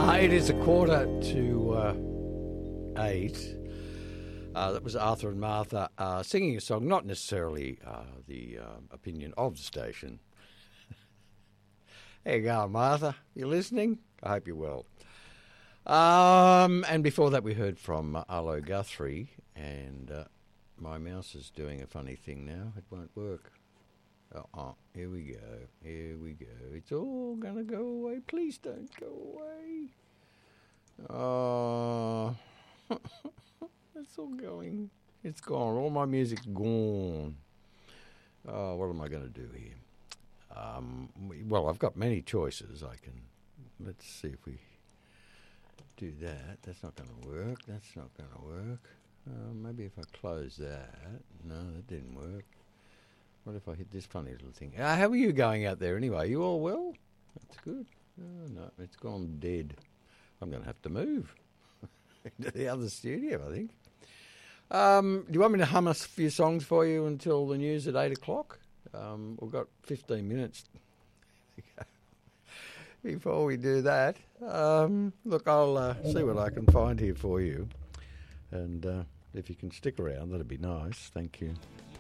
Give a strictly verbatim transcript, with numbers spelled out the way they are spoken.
Uh, it is a quarter to uh, eight. Uh, that was Arthur and Martha uh, singing a song, not necessarily uh, the uh, opinion of the station. There you go, Martha. You listening? I hope you're well. Um, and before that, we heard from uh, Arlo Guthrie, and uh, my mouse is doing a funny thing now. It won't work. Oh, here we go. Here we go. It's all going to go away. Please don't go away. Oh, it's all going. It's gone. All my music's gone. Oh, what am I going to do here? Um, well, I've got many choices. I can. Let's see if we do that. That's not going to work. That's not going to work. Uh, maybe if I close that. No, that didn't work. What if I hit this funny little thing? Uh, how are you going out there anyway? You all well? That's good. Oh, no, it's gone dead. I'm going to have to move into the other studio, I think. Um, do you want me to hum a few songs for you until the news at eight o'clock? Um, we've got fifteen minutes before we do that. Um, look, I'll uh, see what I can find here for you. And uh, if you can stick around, that'd be nice. Thank you.